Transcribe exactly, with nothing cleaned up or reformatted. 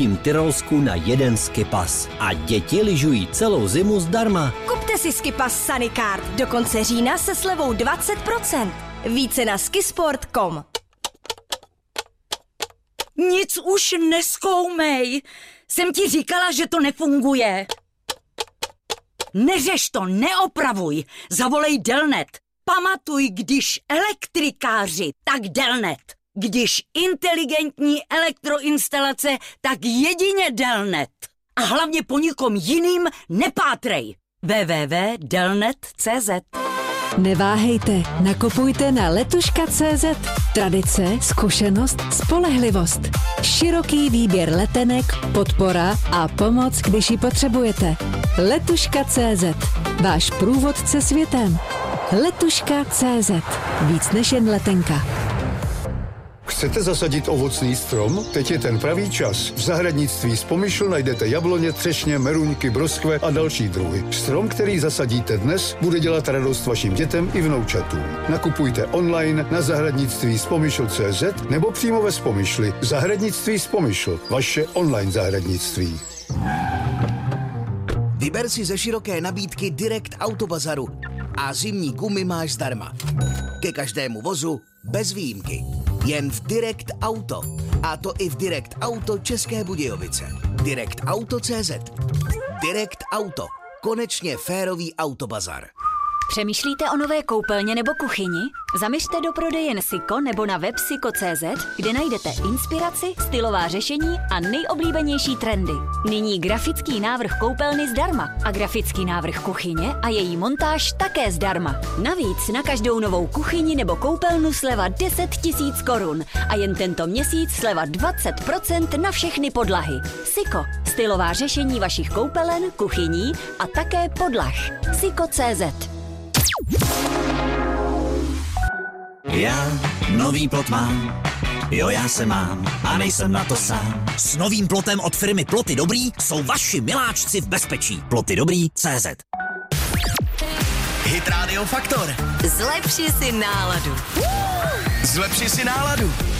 Jižním Tyrolsku na jeden skipas. A děti lyžují celou zimu zdarma. Kupte si skipas Sunnycard do konce října se slevou dvacet procent. Více na skisport tečka com. Nic už nezkoumej. Jsem ti říkala, že to nefunguje. Neřeš to, neopravuj. Zavolej Delnet. Pamatuj, když elektrikáři, tak Delnet. Když inteligentní elektroinstalace, tak jedině Delnet. A hlavně po nikom jiným nepátrej. w w w tečka delnet tečka cé zet. Neváhejte, nakupujte na letuška tečka cé zet. Tradice, zkušenost, spolehlivost. Široký výběr letenek, podpora a pomoc, když ji potřebujete. letuška tečka cé zet. Váš průvodce světem. letuška tečka cé zet. Víc než jen letenka. Chcete zasadit ovocný strom? Teď je ten pravý čas. V zahradnictví Spomyšl najdete jabloně, třešně, meruňky, broskve a další druhy. Strom, který zasadíte dnes, bude dělat radost vašim dětem i vnoučatům. Nakupujte online na zahradnictví Spomyšl tečka cé zet nebo přímo ve Spomyšli. Zahradnictví Spomyšl, vaše online zahradnictví. Vyber si ze široké nabídky Direct Autobazaru a zimní gumy máš zdarma. Ke každému vozu bez výjimky. Jen v Direct Auto. A to i v Direct Auto České Budějovice. Direct Auto tečka cé zet. Direct Auto. Konečně férový autobazar. Přemýšlíte o nové koupelně nebo kuchyni? Zaměřte do prodejen Siko nebo na web siko tečka cé zet, kde najdete inspiraci, stylová řešení a nejoblíbenější trendy. Nyní grafický návrh koupelny zdarma a grafický návrh kuchyně a její montáž také zdarma. Navíc na každou novou kuchyni nebo koupelnu sleva deset tisíc korun a jen tento měsíc sleva dvacet procent na všechny podlahy. Siko. Stylová řešení vašich koupelen, kuchyní a také podlah. siko tečka cé zet. Já nový plot mám, jo já se mám a nejsem na to sám. S novým plotem od firmy Ploty Dobrý jsou vaši miláčci v bezpečí. Ploty Dobrý tečka cé zet. Hit Radio Faktor. Zlepši si náladu. Zlepši si náladu.